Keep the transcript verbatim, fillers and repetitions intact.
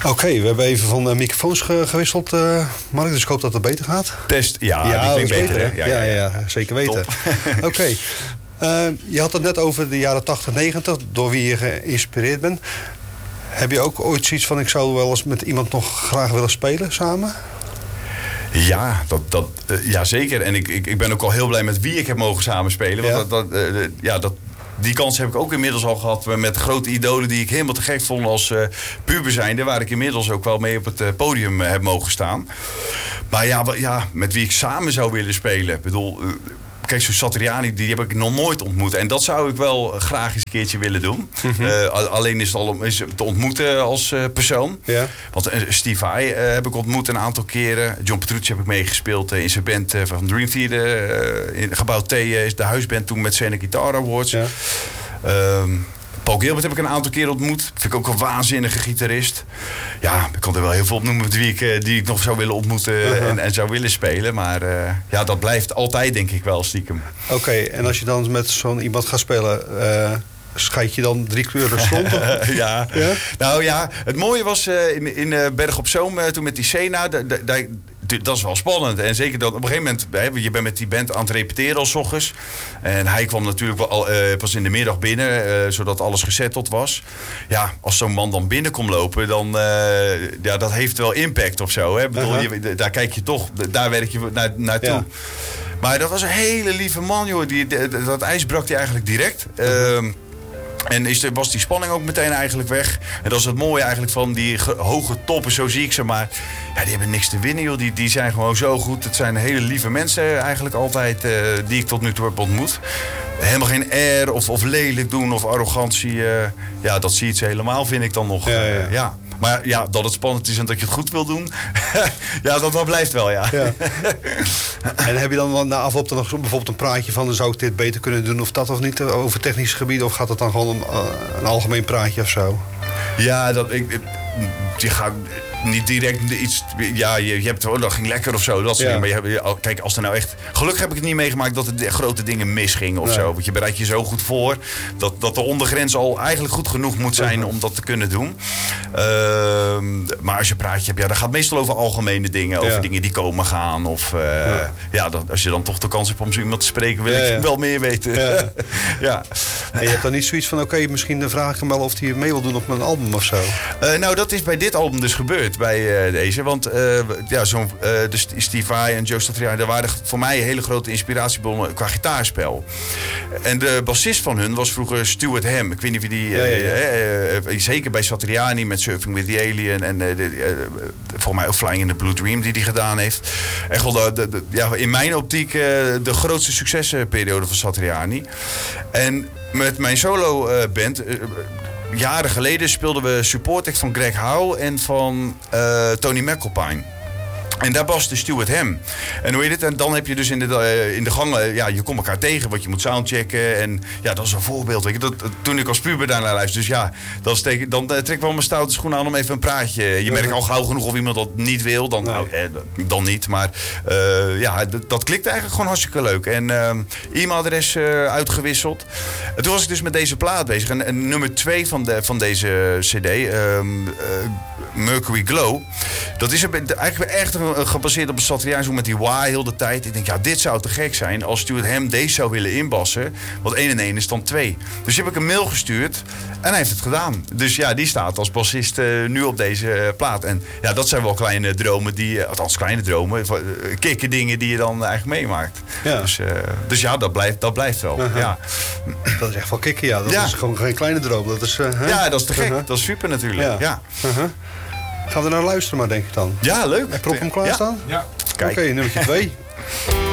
Oké, okay, we hebben even van uh, microfoons ge- gewisseld, uh, Mark. Dus ik hoop dat het beter gaat. Test, ja, ja die klinkt beter, beter, hè? Ja, ja, ja, ja, zeker weten. Oké. Okay. Uh, je had het net over de jaren tachtig, negentig, door wie je geïnspireerd bent. Heb je ook ooit zoiets van, ik zou wel eens met iemand nog graag willen spelen samen? Ja, dat, dat, uh, ja, zeker. En ik, ik, ik ben ook al heel blij met wie ik heb mogen samenspelen. Want ja. dat, dat, uh, ja, dat, die kans heb ik ook inmiddels al gehad met grote idolen die ik helemaal te gek vond als uh, puber zijnde. Waar ik inmiddels ook wel mee op het uh, podium uh, heb mogen staan. Maar ja, ja, met wie ik samen zou willen spelen. Ik bedoel, uh, kijk, zo'n Satriani, die heb ik nog nooit ontmoet. En dat zou ik wel graag eens een keertje willen doen. Mm-hmm. Uh, alleen is het al om is het te ontmoeten als uh, persoon. Ja. Want uh, Steve Vai uh, heb ik ontmoet een aantal keren. John Petrucci heb ik meegespeeld uh, in zijn band uh, van Dream Theater. Uh, in Gebouw T uh, is de huisband toen met Scenic Guitar Awards. Ja. Um, Paul Gilbert heb ik een aantal keer ontmoet. Vind ik ook een waanzinnige gitarist. Ja, ik kan er wel heel veel opnoemen met wie ik, die ik nog zou willen ontmoeten uh-huh. en, en zou willen spelen. Maar uh, ja, dat blijft altijd denk ik wel stiekem. Oké, okay, en als je dan met zo'n iemand gaat spelen... Uh... Scheid je dan drie kleuren stond? ja. ja, nou ja, het mooie was uh, in, in uh, Berg op Zoom uh, toen met die Sena, da, da, da, dat is wel spannend. En zeker dat op een gegeven moment, hè, je bent met die band aan het repeteren al 's ochtends. En hij kwam natuurlijk wel al, uh, pas in de middag binnen, uh, zodat alles gesetteld was. Ja, als zo'n man dan binnen komt lopen, dan uh, ja, dat heeft wel impact of zo. Hè? Bedoel, uh-huh. je, daar kijk je toch, daar werk je naar, naartoe. Ja. Maar dat was een hele lieve man, joh. Die, dat ijs brak hij eigenlijk direct. Uh-huh. Uh, En is de, was die spanning ook meteen eigenlijk weg. En dat is het mooie eigenlijk van die ge, hoge toppen, zo zie ik ze. Maar ja, die hebben niks te winnen, joh. Die, die zijn gewoon zo goed. Het zijn hele lieve mensen eigenlijk altijd uh, die ik tot nu toe heb ontmoet. Helemaal geen air of, of lelijk doen of arrogantie. Uh, ja, dat zie je ze helemaal, vind ik dan nog. Ja, ja. Uh, ja. Maar ja, dat het spannend is en dat je het goed wil doen. ja, dat, dat blijft wel, ja. ja. En heb je dan na afloop dan nog bijvoorbeeld een praatje van... dan zou ik dit beter kunnen doen of dat of niet over technisch gebied? Of gaat het dan gewoon om uh, een algemeen praatje of zo? Ja, dat ik... Je gaat niet direct iets... Ja, je, je hebt... Oh, dat ging lekker of zo. Dat soort ja. Maar je hebt, kijk, als er nou echt... Gelukkig heb ik het niet meegemaakt dat er grote dingen misgingen of nee. zo. Want je bereidt je zo goed voor... dat, dat de ondergrens al eigenlijk goed genoeg moet zijn uh-huh. om dat te kunnen doen. Uh, maar als je praatje hebt... Ja, dat gaat meestal over algemene dingen. Over ja. dingen die komen gaan. Of uh, ja. Ja, dat, als je dan toch de kans hebt om zo iemand te spreken... wil ja, ik ja. wel meer weten. Ja. ja. En je hebt dan niet zoiets van... Oké, okay, misschien vraag ik hem wel of hij mee wil doen op mijn album of zo. Uh, nou, dat is bij dit album dus gebeurd. Bij uh, deze. Want uh, ja, zo'n uh, de Steve Vai en Joe Satriani, daar waren voor mij hele grote inspiratiebronnen qua gitaarspel. En de bassist van hun was vroeger Stuart Ham. Ik weet niet of je die... Uh, ja, ja, ja. Uh, uh, zeker bij Satriani met Surfing with the Alien en uh, de, uh, volgens mij ook Flying in the Blue Dream die hij gedaan heeft. Echt wel de, de, de, ja, in mijn optiek uh, de grootste succesperiode van Satriani. En met mijn solo uh, band... Uh, Jaren geleden speelden we support act van Greg Howe en van uh, Tony McAlpine. En daar baste Stuart Ham. En hoe heet het? En dan heb je dus in de, uh, in de gangen, ja, je komt elkaar tegen, want je moet soundchecken. En ja, dat is een voorbeeld. Weet je, dat, toen ik als puber daar naar luisterde. Dus ja, dan, steek, dan uh, trek ik wel mijn stoute schoenen aan om even een praatje. Je merkt al gauw genoeg of iemand dat niet wil. Dan, nee. nou, eh, dan niet. Maar uh, ja, d- dat klikt eigenlijk gewoon hartstikke leuk. En uh, e-mailadres uh, uitgewisseld. En toen was ik dus met deze plaat bezig. En, en nummer twee van, de, van deze cd, um, uh, Mercury Glow. Dat is een, eigenlijk echt gebaseerd op een Satriani, zo met die wah heel de tijd. Ik denk, ja, dit zou te gek zijn als Stuart Ham deze zou willen inbassen. Want één en één is dan twee. Dus heb ik een mail gestuurd en hij heeft het gedaan. Dus ja, die staat als bassist uh, nu op deze uh, plaat. En ja, dat zijn wel kleine dromen, die, uh, althans kleine dromen, uh, kikke dingen die je dan eigenlijk meemaakt. Ja. Dus, uh, dus ja, dat blijft, dat blijft wel. Uh-huh. Ja. Dat is echt wel kicken, ja. Dat ja. is gewoon geen kleine droom. Dat is, uh, huh? Ja, dat is te gek. Uh-huh. Dat is super natuurlijk. Ja. Ja. Uh-huh. Gaan we naar luisteren maar, denk ik dan. Ja, leuk. Heb je hem klaarstaan? Ja. ja. Oké, okay, nummertje twee.